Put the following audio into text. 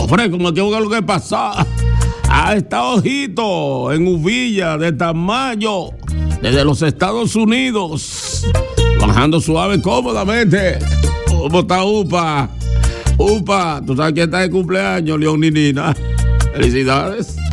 Fresco, me tengo que lo que pasa. Está Ojito en Uvilla de Tamayo, desde los Estados Unidos, bajando suave cómodamente. ¿Cómo está Upa? Upa, tú sabes que está de cumpleaños, León Ninina. Felicidades.